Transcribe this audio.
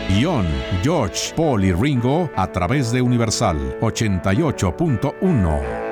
Guión, George, Paul y Ringo a través de Universal 88.1.